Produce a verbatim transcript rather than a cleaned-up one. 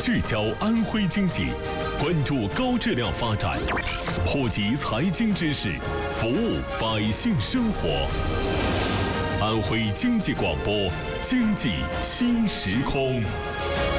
聚焦安徽经济，关注高质量发展，普及财经知识，服务百姓生活。安徽经济广播，经济新时空。